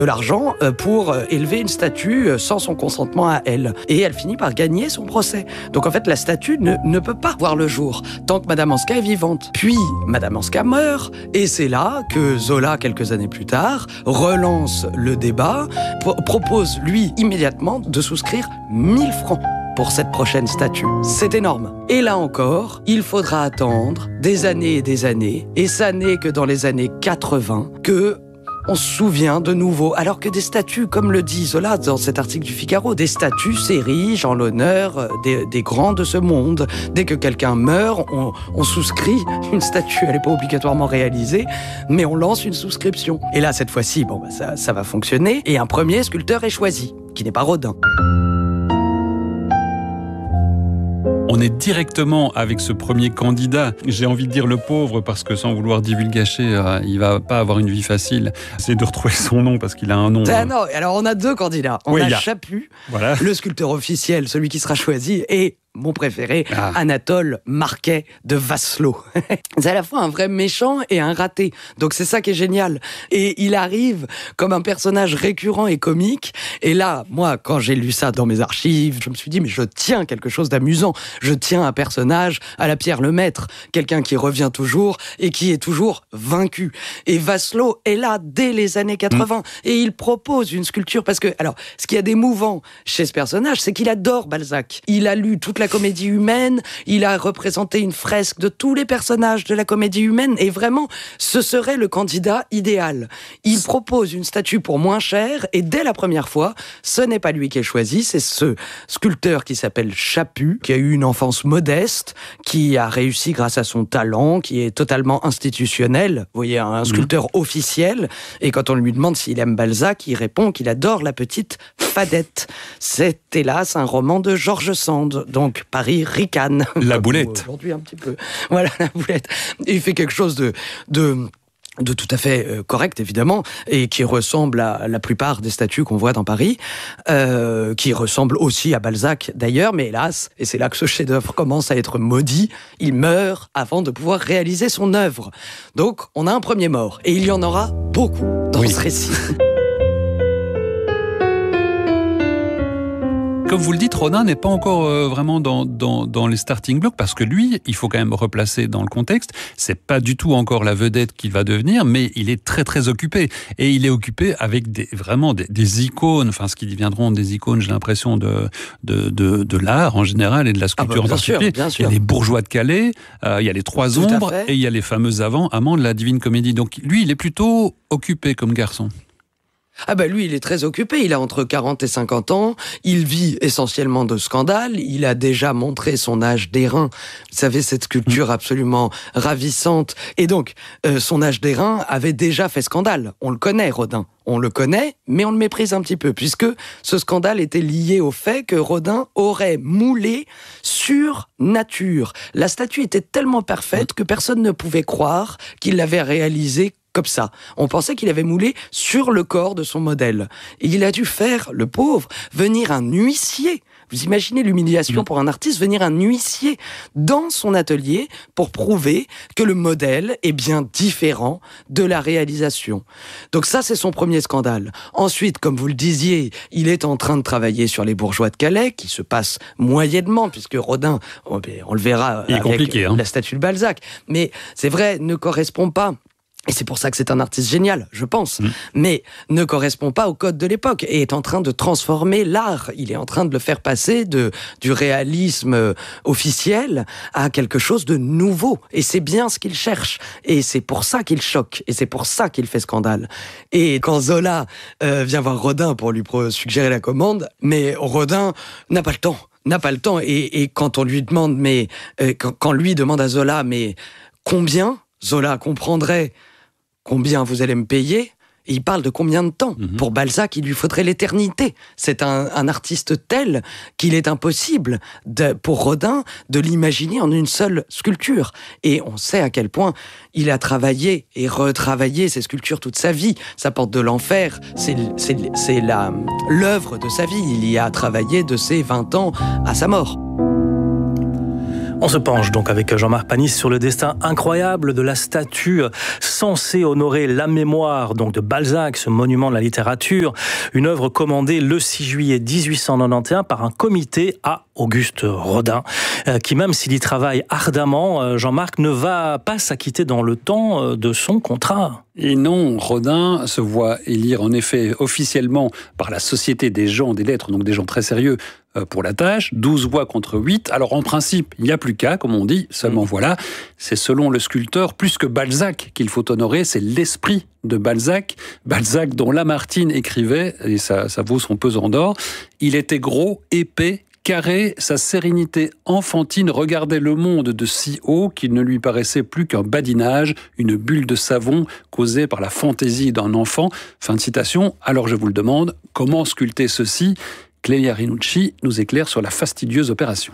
de l'argent pour élever une statue sans son consentement à elle. Et elle finit par gagner son procès. Donc en fait, la statue ne peut pas voir le jour tant que Madame Hanska est vivante. Puis, Madame Hanska meurt, et c'est là que Zola, quelques années plus tard, relance le débat, propose, lui, immédiatement, de souscrire 1000 francs pour cette prochaine statue. C'est énorme. Et là encore, il faudra attendre des années, et ça n'est que dans les années 80 que on se souvient de nouveau, alors que des statues, comme le dit Zola dans cet article du Figaro, des statues s'érigent en l'honneur des grands de ce monde. Dès que quelqu'un meurt, on souscrit une statue. Elle n'est pas obligatoirement réalisée, mais on lance une souscription. Et là, cette fois-ci, ça va fonctionner. Et un premier sculpteur est choisi, qui n'est pas Rodin. On est directement avec ce premier candidat. J'ai envie de dire le pauvre parce que sans vouloir divulgacher, il va pas avoir une vie facile. C'est de retrouver son nom parce qu'il a un nom. Non, alors on a deux candidats. On a Chaput, voilà, le sculpteur officiel, celui qui sera choisi, et mon préféré, Anatole Marquet de Vasselot. C'est à la fois un vrai méchant et un raté. Donc c'est ça qui est génial. Et il arrive comme un personnage récurrent et comique. Et là, moi, quand j'ai lu ça dans mes archives, je me suis dit, mais je tiens quelque chose d'amusant. Je tiens un personnage à la Pierre Lemaître. Quelqu'un qui revient toujours et qui est toujours vaincu. Et Vasselot est là dès les années 80. Et il propose une sculpture parce que, alors, ce qu'il y a d'émouvant chez ce personnage, c'est qu'il adore Balzac. Il a lu toute la comédie humaine, il a représenté une fresque de tous les personnages de la comédie humaine, et vraiment, ce serait le candidat idéal. Il propose une statue pour moins cher, et dès la première fois, ce n'est pas lui qui est choisi, c'est ce sculpteur qui s'appelle Chaput, qui a eu une enfance modeste, qui a réussi grâce à son talent, qui est totalement institutionnel, vous voyez, un sculpteur officiel, et quand on lui demande s'il aime Balzac, il répond qu'il adore La Petite Fadette. C'est hélas un roman de George Sand, donc Paris ricane. La boulette. Aujourd'hui un petit peu. Voilà, la boulette. Et il fait quelque chose de tout à fait correct, évidemment, et qui ressemble à la plupart des statues qu'on voit dans Paris, qui ressemble aussi à Balzac d'ailleurs, mais hélas, et c'est là que ce chef-d'œuvre commence à être maudit, il meurt avant de pouvoir réaliser son œuvre. Donc, on a un premier mort, et il y en aura beaucoup dans ce récit. Comme vous le dites, Rodin n'est pas encore vraiment dans les starting blocks, parce que lui, il faut quand même replacer dans le contexte, c'est pas du tout encore la vedette qu'il va devenir, mais il est très très occupé. Et il est occupé avec vraiment des icônes, enfin ce qui deviendront des icônes, j'ai l'impression, de l'art en général et de la sculpture en particulier. Bien sûr. Il y a les bourgeois de Calais, il y a les Trois Ombres, et il y a les fameux amants de la Divine Comédie. Donc lui, il est plutôt occupé comme garçon. Lui, il est très occupé, il a entre 40 et 50 ans, il vit essentiellement de scandales, il a déjà montré son âge d'airain, vous savez, cette sculpture absolument ravissante, et donc, son âge d'airain avait déjà fait scandale, on le connaît, Rodin. On le connaît, mais on le méprise un petit peu, puisque ce scandale était lié au fait que Rodin aurait moulé sur nature. La statue était tellement parfaite que personne ne pouvait croire qu'il l'avait réalisée comme ça. On pensait qu'il avait moulé sur le corps de son modèle. Et il a dû faire, le pauvre, venir un huissier. Vous imaginez l'humiliation pour un artiste, venir un huissier dans son atelier pour prouver que le modèle est bien différent de la réalisation. Donc ça, c'est son premier scandale. Ensuite, comme vous le disiez, il est en train de travailler sur les bourgeois de Calais, qui se passe moyennement, puisque Rodin, on le verra avec la statue de Balzac. Mais c'est vrai, ne correspond pas. Et c'est pour ça que c'est un artiste génial, je pense, mais ne correspond pas au code de l'époque et est en train de transformer l'art. Il est en train de le faire passer du réalisme officiel à quelque chose de nouveau. Et c'est bien ce qu'il cherche. Et c'est pour ça qu'il choque. Et c'est pour ça qu'il fait scandale. Et quand Zola vient voir Rodin pour lui suggérer la commande, mais Rodin n'a pas le temps. Et quand on lui demande, quand lui demande à Zola, mais combien, Zola comprendrait combien vous allez me payer, et il parle de combien de temps. Pour Balzac, il lui faudrait l'éternité. C'est un artiste tel qu'il est impossible pour Rodin de l'imaginer en une seule sculpture. Et on sait à quel point il a travaillé et retravaillé ses sculptures toute sa vie. Ça porte de l'enfer, c'est l'œuvre de sa vie. Il y a travaillé de ses 20 ans à sa mort. On se penche donc avec Jean-Marc Panis sur le destin incroyable de la statue censée honorer la mémoire donc de Balzac, ce monument de la littérature, une œuvre commandée le 6 juillet 1891 par un comité à Auguste Rodin, qui même s'il y travaille ardemment, Jean-Marc ne va pas s'acquitter dans le temps de son contrat. Et non, Rodin se voit élire en effet officiellement par la Société des gens des lettres, donc des gens très sérieux pour la tâche, 12 voix contre 8. Alors en principe, il n'y a plus qu'à, comme on dit, seulement voilà, c'est selon le sculpteur plus que Balzac qu'il faut honorer, c'est l'esprit de Balzac, Balzac dont Lamartine écrivait, et ça vaut son pesant d'or, il était gros, épais, carré, sa sérénité enfantine regardait le monde de si haut qu'il ne lui paraissait plus qu'un badinage, une bulle de savon causée par la fantaisie d'un enfant. Fin de citation. Alors je vous le demande, comment sculpter ceci ? Clélia Rinucci nous éclaire sur la fastidieuse opération.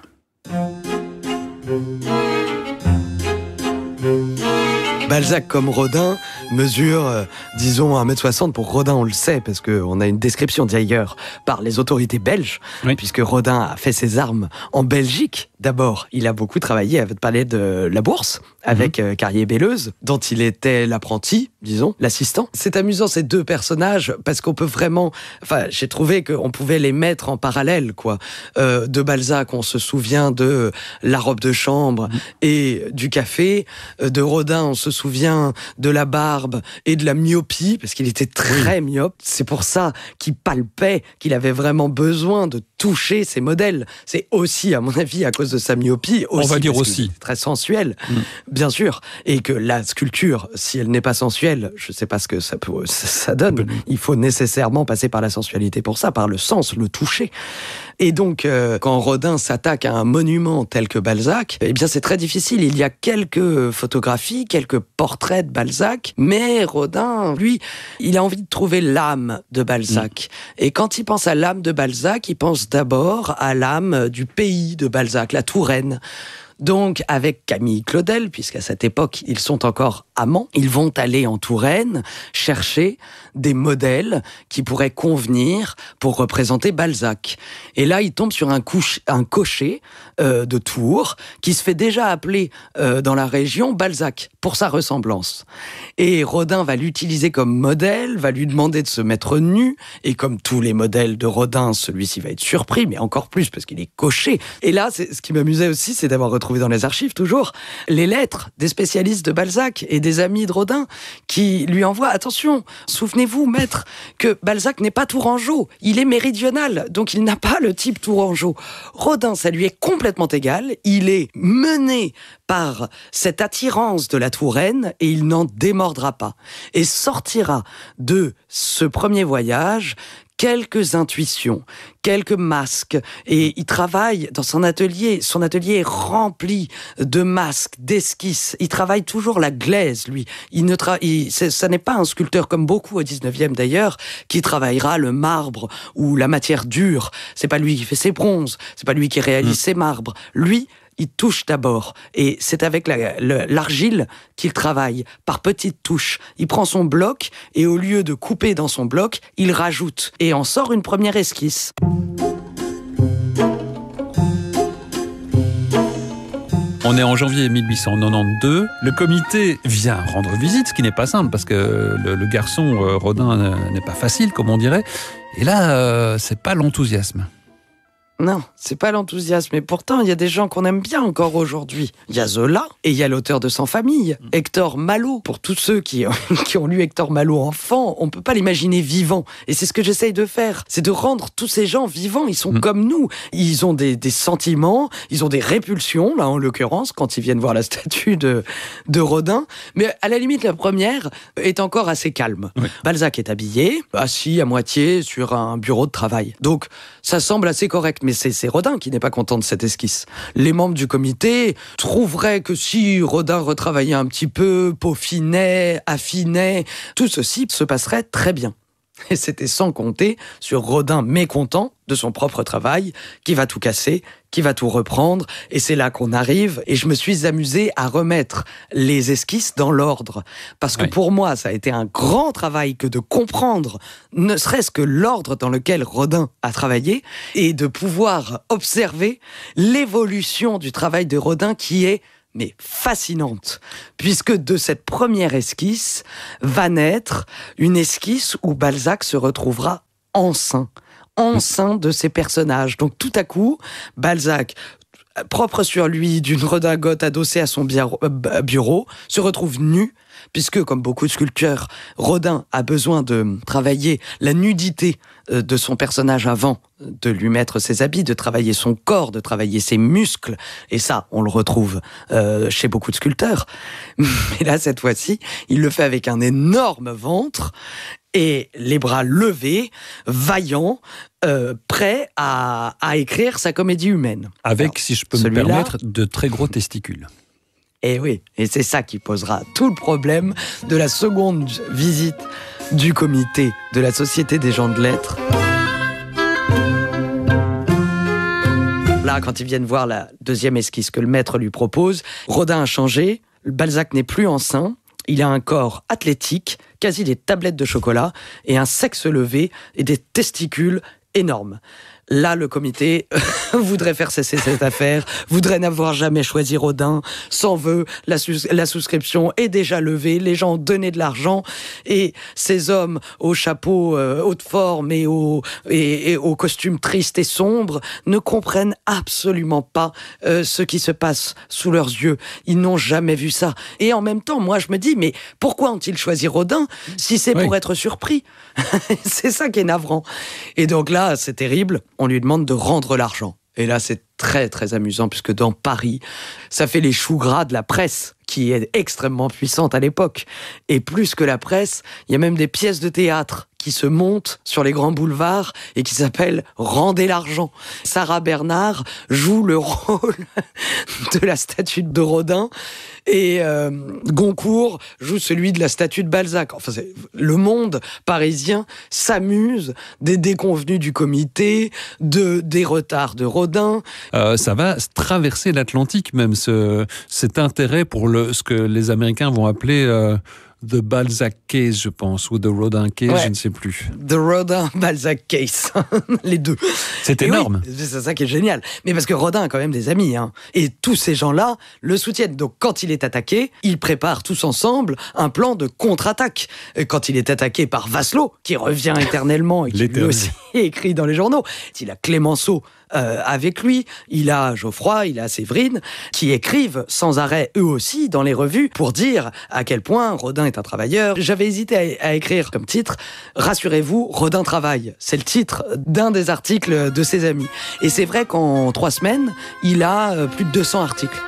Balzac comme Rodin mesure, disons, 1m60 pour Rodin, on le sait, parce qu'on a une description d'ailleurs par les autorités belges, oui. Puisque Rodin a fait ses armes en Belgique. D'abord, il a beaucoup travaillé, à parler de la Bourse, avec Carrier-Belleuse, dont il était l'apprenti, disons, l'assistant. C'est amusant, ces deux personnages, parce qu'on peut vraiment... Enfin, j'ai trouvé qu'on pouvait les mettre en parallèle, quoi. De Balzac, on se souvient de la robe de chambre et du café. De Rodin, on se souvient de la barbe et de la myopie, parce qu'il était très myope. C'est pour ça qu'il palpait, qu'il avait vraiment besoin de toucher ses modèles. C'est aussi, à mon avis, à cause de sa myopie. Aussi, on va dire aussi. Très sensuel, bien sûr. Et que la sculpture, si elle n'est pas sensuelle, je ne sais pas ce que ça donne. Il faut nécessairement passer par la sensualité pour ça, par le sens, le toucher. Et donc, quand Rodin s'attaque à un monument tel que Balzac, eh bien, c'est très difficile. Il y a quelques photographies, quelques portraits de Balzac, mais Rodin, lui, il a envie de trouver l'âme de Balzac. Et quand il pense à l'âme de Balzac, il pense d'abord à l'âme du pays de Balzac, la Touraine. Donc, avec Camille Claudel, puisqu'à cette époque, ils sont encore amants, ils vont aller en Touraine chercher des modèles qui pourraient convenir pour représenter Balzac. Et là, ils tombent sur un cocher de Tours qui se fait déjà appeler dans la région Balzac, pour sa ressemblance. Et Rodin va l'utiliser comme modèle, va lui demander de se mettre nu, et comme tous les modèles de Rodin, celui-ci va être surpris, mais encore plus parce qu'il est coché. Et là, ce qui m'amusait aussi, c'est d'avoir retrouvé dans les archives, toujours, les lettres des spécialistes de Balzac et des amis de Rodin qui lui envoient, attention, souvenez-vous, maître, que Balzac n'est pas tourangeau, il est méridional, donc il n'a pas le type tourangeau. Rodin, ça lui est complètement égal, il est mené par cette attirance de la Touraine et il n'en démordra pas. Et sortira de ce premier voyage quelques intuitions, quelques masques, et il travaille dans son atelier. Son atelier est rempli de masques, d'esquisses. Il travaille toujours la glaise, lui. Ça n'est pas un sculpteur comme beaucoup au 19e d'ailleurs, qui travaillera le marbre ou la matière dure. C'est pas lui qui fait ses bronzes, c'est pas lui qui réalise ses marbres. Lui, il touche d'abord, et c'est avec l'argile qu'il travaille, par petites touches. Il prend son bloc, et au lieu de couper dans son bloc, il rajoute, et en sort une première esquisse. On est en janvier 1892, le comité vient rendre visite, ce qui n'est pas simple, parce que le garçon Rodin n'est pas facile, comme on dirait, et là, c'est pas l'enthousiasme. Non, c'est pas l'enthousiasme. Et pourtant, il y a des gens qu'on aime bien encore aujourd'hui. Il y a Zola, et il y a l'auteur de Sans famille, Hector Malot. Pour tous ceux qui ont lu Hector Malot enfant, on peut pas l'imaginer vivant. Et c'est ce que j'essaye de faire. C'est de rendre tous ces gens vivants. Ils sont comme nous. Ils ont des sentiments, ils ont des répulsions, là, en l'occurrence, quand ils viennent voir la statue de Rodin. Mais à la limite, la première est encore assez calme. Oui. Balzac est habillé, assis à moitié sur un bureau de travail. Donc, ça semble assez correct. Mais c'est Rodin qui n'est pas content de cette esquisse. Les membres du comité trouveraient que si Rodin retravaillait un petit peu, peaufinait, affinait, tout ceci se passerait très bien. Et c'était sans compter sur Rodin mécontent de son propre travail, qui va tout casser, qui va tout reprendre. Et c'est là qu'on arrive. Et je me suis amusé à remettre les esquisses dans l'ordre. Parce que pour moi, ça a été un grand travail que de comprendre, ne serait-ce que l'ordre dans lequel Rodin a travaillé, et de pouvoir observer l'évolution du travail de Rodin qui est mais fascinante, puisque de cette première esquisse va naître une esquisse où Balzac se retrouvera enceint de ses personnages. Donc tout à coup, Balzac, propre sur lui, d'une redingote adossée à son bureau, se retrouve nu, puisque, comme beaucoup de sculpteurs, Rodin a besoin de travailler la nudité de son personnage avant de lui mettre ses habits, de travailler son corps, de travailler ses muscles. Et ça, on le retrouve chez beaucoup de sculpteurs. Mais là, cette fois-ci, il le fait avec un énorme ventre et les bras levés, vaillant, prêt à écrire sa comédie humaine. Avec, alors, si je peux me permettre, de très gros testicules. Et oui, et c'est ça qui posera tout le problème de la seconde visite du comité de la Société des gens de lettres. Là, quand ils viennent voir la deuxième esquisse que le maître lui propose, Rodin a changé, Balzac n'est plus enceint, il a un corps athlétique, quasi des tablettes de chocolat, et un sexe levé et des testicules énormes. Là, le comité voudrait faire cesser cette affaire, voudrait n'avoir jamais choisi Rodin, s'en veut, la souscription est déjà levée, les gens ont donné de l'argent, et ces hommes aux chapeaux haute forme et aux costumes tristes et sombres ne comprennent absolument pas ce qui se passe sous leurs yeux. Ils n'ont jamais vu ça. Et en même temps, moi je me dis, mais pourquoi ont-ils choisi Rodin si c'est pour être surpris? C'est ça qui est navrant. Et donc là, c'est terrible. On lui demande de rendre l'argent. Et là, c'est très, très amusant, puisque dans Paris, ça fait les choux gras de la presse, qui est extrêmement puissante à l'époque. Et plus que la presse, il y a même des pièces de théâtre qui se montent sur les grands boulevards et qui s'appellent « Rendez l'argent ». Sarah Bernard joue le rôle de la statue de Rodin et Goncourt joue celui de la statue de Balzac. Enfin, le monde parisien s'amuse des déconvenus du comité, des retards de Rodin. Ça va traverser l'Atlantique même, cet intérêt pour ce que les Américains vont appeler The Balzac Case, je pense, ou The Rodin Case, je ne sais plus. The Rodin Balzac Case, les deux. C'est énorme. Oui, c'est ça qui est génial. Mais parce que Rodin a quand même des amis, hein. Et tous ces gens-là le soutiennent. Donc quand il est attaqué, ils préparent tous ensemble un plan de contre-attaque. Et quand il est attaqué par Vasselot, qui revient éternellement et qui lui aussi écrit dans les journaux, il a Clémenceau avec lui, il a Geoffroy, il a Séverine, qui écrivent sans arrêt eux aussi dans les revues pour dire à quel point Rodin est un travailleur. J'avais hésité à écrire comme titre « Rassurez-vous, Rodin travaille ». C'est le titre d'un des articles de ses amis. Et c'est vrai qu'en 3 semaines, il a plus de 200 articles.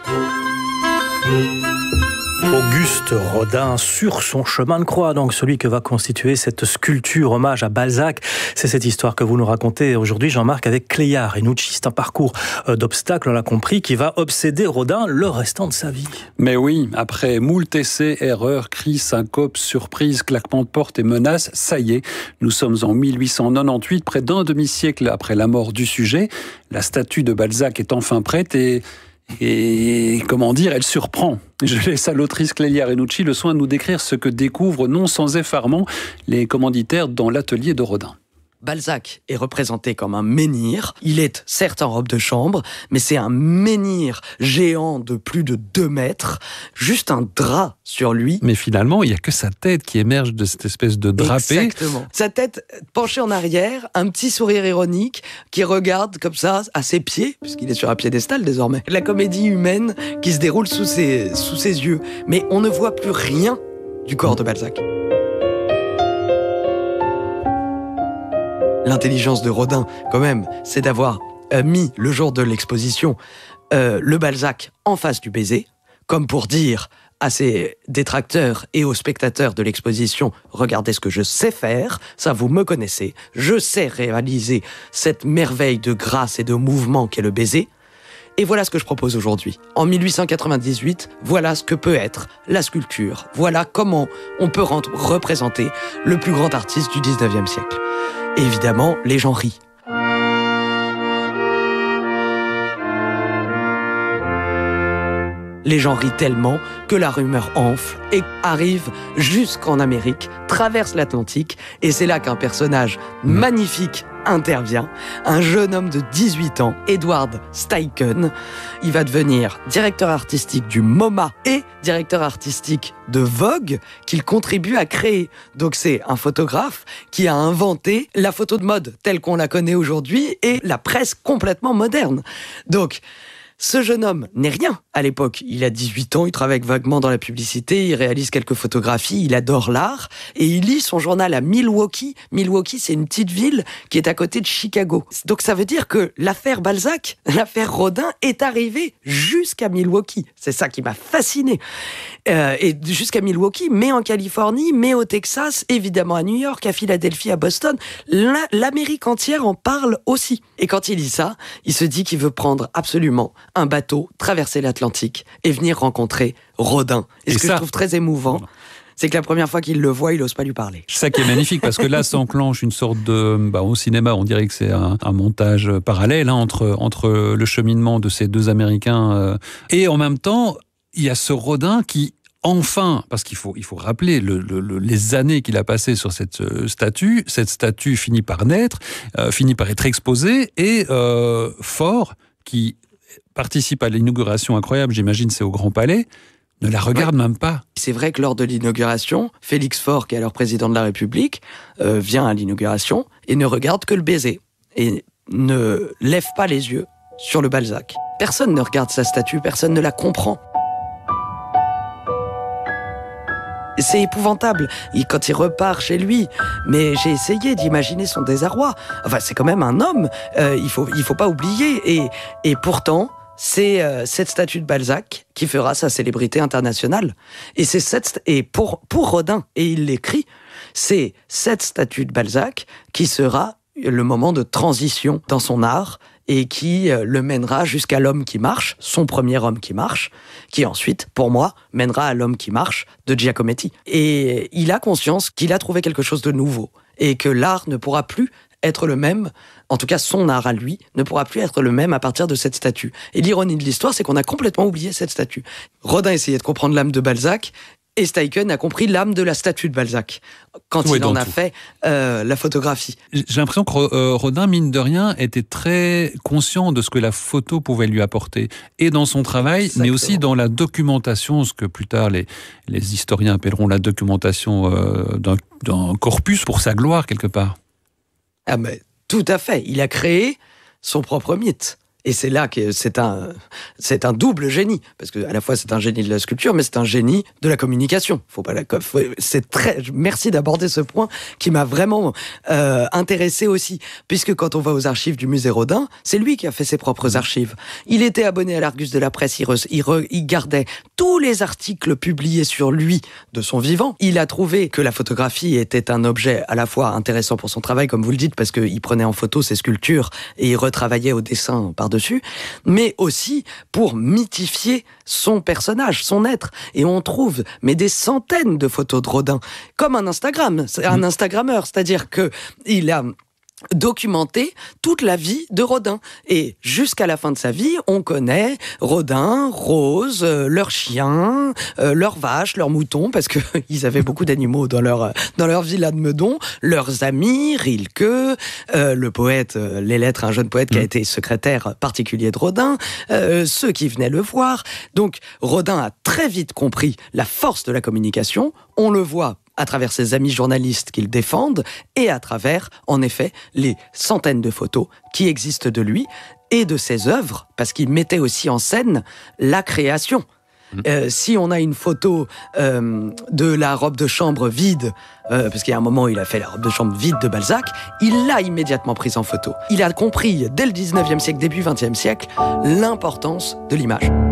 Auguste Rodin sur son chemin de croix, donc celui que va constituer cette sculpture hommage à Balzac. C'est cette histoire que vous nous racontez aujourd'hui, Jean-Marc, avec Cléa Renucci. C'est un parcours d'obstacles, on l'a compris, qui va obséder Rodin le restant de sa vie. Mais oui, après moult essais, erreurs, cris, syncopes, surprises, claquements de porte et menaces, ça y est, nous sommes en 1898, près d'un demi-siècle après la mort du sujet. La statue de Balzac est enfin prête et comment dire, elle surprend. Je laisse à l'autrice Cléa Renucci le soin de nous décrire ce que découvrent, non sans effarement, les commanditaires dans l'atelier de Rodin. Balzac est représenté comme un menhir. Il est certes en robe de chambre, mais c'est un menhir géant de plus de 2 mètres, juste un drap sur lui. Mais finalement, il n'y a que sa tête qui émerge de cette espèce de drapé. Exactement. Sa tête penchée en arrière, un petit sourire ironique qui regarde comme ça à ses pieds, puisqu'il est sur un piédestal désormais. La comédie humaine qui se déroule sous ses yeux. Mais on ne voit plus rien du corps de Balzac. L'intelligence de Rodin, quand même, c'est d'avoir mis, le jour de l'exposition, le Balzac en face du baiser, comme pour dire à ses détracteurs et aux spectateurs de l'exposition, regardez ce que je sais faire, ça vous me connaissez, je sais réaliser cette merveille de grâce et de mouvement qu'est le baiser. Et voilà ce que je propose aujourd'hui. En 1898, voilà ce que peut être la sculpture. Voilà comment on peut représenter le plus grand artiste du 19e siècle. Et évidemment, les gens rient. Les gens rient tellement que la rumeur enfle et arrive jusqu'en Amérique, traverse l'Atlantique, et c'est là qu'un personnage magnifique intervient, un jeune homme de 18 ans, Edward Steichen. Il va devenir directeur artistique du MoMA et directeur artistique de Vogue, qu'il contribue à créer. Donc c'est un photographe qui a inventé la photo de mode telle qu'on la connaît aujourd'hui et la presse complètement moderne. Donc, ce jeune homme n'est rien à l'époque. Il a 18 ans, il travaille vaguement dans la publicité, il réalise quelques photographies, il adore l'art et il lit son journal à Milwaukee. Milwaukee, c'est une petite ville qui est à côté de Chicago. Donc ça veut dire que l'affaire Balzac, l'affaire Rodin est arrivée jusqu'à Milwaukee. C'est ça qui m'a fasciné. Et jusqu'à Milwaukee, mais en Californie, mais au Texas, évidemment à New York, à Philadelphie, à Boston. L'Amérique entière en parle aussi. Et quand il lit ça, il se dit qu'il veut prendre absolument un bateau, traverser l'Atlantique et venir rencontrer Rodin. Et ce que je trouve très émouvant, c'est que la première fois qu'il le voit, il n'ose pas lui parler. C'est ça qui est magnifique, parce que là s'enclenche une sorte de... au cinéma, on dirait que c'est un montage parallèle entre le cheminement de ces deux Américains. Et en même temps, il y a ce Rodin qui... Enfin, parce qu'il faut rappeler les années qu'il a passées sur cette statue finit par naître, finit par être exposée, et Faure, qui participe à l'inauguration incroyable, j'imagine c'est au Grand Palais, ne la regarde même pas. C'est vrai que lors de l'inauguration, Félix Faure, qui est alors président de la République, vient à l'inauguration et ne regarde que le baiser, et ne lève pas les yeux sur le Balzac. Personne ne regarde sa statue, personne ne la comprend. C'est épouvantable. Quand il repart chez lui, mais j'ai essayé d'imaginer son désarroi. Enfin, c'est quand même un homme. Il faut pas oublier. Et pourtant, c'est cette statue de Balzac qui fera sa célébrité internationale. Et pour Rodin, et il l'écrit, c'est cette statue de Balzac qui sera le moment de transition dans son art et qui le mènera jusqu'à l'homme qui marche, son premier homme qui marche, qui ensuite, pour moi, mènera à l'homme qui marche de Giacometti. Et il a conscience qu'il a trouvé quelque chose de nouveau et que l'art ne pourra plus être le même, en tout cas son art à lui, ne pourra plus être le même à partir de cette statue. Et l'ironie de l'histoire, c'est qu'on a complètement oublié cette statue. Rodin essayait de comprendre l'âme de Balzac, et Steichen a compris l'âme de la statue de Balzac quand il en a fait la photographie. J'ai l'impression que Rodin, mine de rien, était très conscient de ce que la photo pouvait lui apporter, et dans son travail, exactement, mais aussi dans la documentation, ce que plus tard les historiens appelleront la documentation d'un corpus pour sa gloire, quelque part. Ah mais tout à fait, il a créé son propre mythe. Et c'est là que c'est un double génie, parce que à la fois c'est un génie de la sculpture, mais c'est un génie de la communication. Merci d'aborder ce point qui m'a vraiment intéressé aussi, puisque quand on va aux archives du musée Rodin, c'est lui qui a fait ses propres archives. Il était abonné à l'Argus de la presse, il gardait tous les articles publiés sur lui de son vivant. Il a trouvé que la photographie était un objet à la fois intéressant pour son travail, comme vous le dites, parce qu'il prenait en photo ses sculptures et il retravaillait au dessin par-dessus, mais aussi pour mythifier son personnage, son être. Et on trouve des centaines de photos de Rodin, comme un Instagram, un Instagrammeur, c'est-à-dire que il a documenter toute la vie de Rodin. Et jusqu'à la fin de sa vie, on connaît Rodin, Rose, leurs chiens, leurs vaches, leurs moutons, parce que ils avaient beaucoup d'animaux dans leur villa de Meudon, leurs amis, Rilke, le poète, les lettres, un jeune poète qui a été secrétaire particulier de Rodin, ceux qui venaient le voir. Donc, Rodin a très vite compris la force de la communication. On le voit à travers ses amis journalistes qu'il défendent, et à travers, en effet, les centaines de photos qui existent de lui et de ses œuvres, parce qu'il mettait aussi en scène la création. Si on a une photo de la robe de chambre vide, parce qu'il y a un moment où il a fait la robe de chambre vide de Balzac, il l'a immédiatement prise en photo. Il a compris, dès le 19e siècle, début 20e siècle, l'importance de l'image.